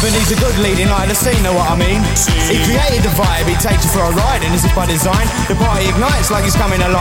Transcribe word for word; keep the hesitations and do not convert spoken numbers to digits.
and he's a good leading light of the scene, know what I mean? He created the vibe, he takes you for a ride, and this is by design. The party ignites like it's coming alive.